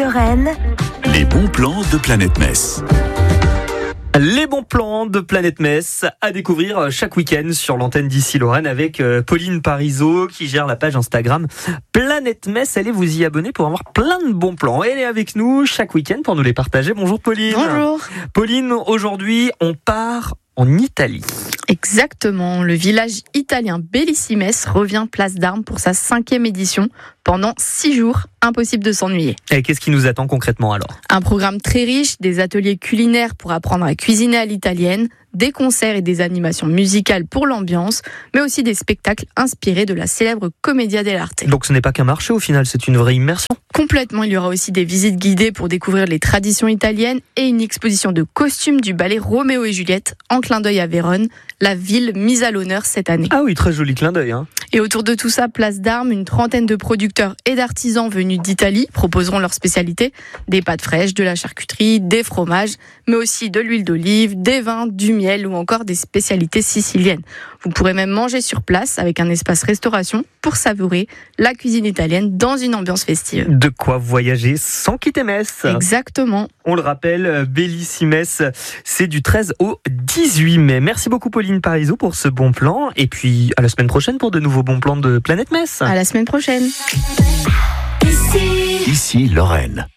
Lorraine. Les bons plans de Planète Metz. Les bons plans de Planète Metz à découvrir chaque week-end sur l'antenne d'Ici Lorraine avec Pauline Parisot qui gère la page Instagram Planète Metz. Allez vous y abonner pour avoir plein de bons plans. Elle est avec nous chaque week-end pour nous les partager. Bonjour Pauline. Bonjour. Pauline, aujourd'hui on part en Italie. Exactement, le village italien Bellissimes revient place d'Armes pour sa 5e édition. Pendant 6 jours, impossible de s'ennuyer. Et qu'est-ce qui nous attend concrètement alors ? Un programme très riche, des ateliers culinaires pour apprendre à cuisiner à l'italienne, des concerts et des animations musicales pour l'ambiance, mais aussi des spectacles inspirés de la célèbre Commedia dell'arte. Donc ce n'est pas qu'un marché au final, c'est une vraie immersion. Complètement, il y aura aussi des visites guidées pour découvrir les traditions italiennes et une exposition de costumes du ballet Roméo et Juliette, en clin d'œil à Vérone, la ville mise à l'honneur cette année. Ah oui, très joli clin d'œil. Et autour de tout ça, place d'Armes, une trentaine de producteurs et d'artisans venus d'Italie proposeront leurs spécialités, des pâtes fraîches, de la charcuterie, des fromages, mais aussi de l'huile d'olive, des vins, du miel ou encore des spécialités siciliennes. Vous pourrez même manger sur place avec un espace restauration pour savourer la cuisine italienne dans une ambiance festive. De quoi voyager sans quitter Metz. Exactement. On le rappelle, Bellissimes, c'est du 13 au 18 mai. Merci beaucoup Pauline Parisot pour ce bon plan. Et puis à la semaine prochaine pour de nouveaux bons plans de Planète Metz. À la semaine prochaine. Ici Lorraine.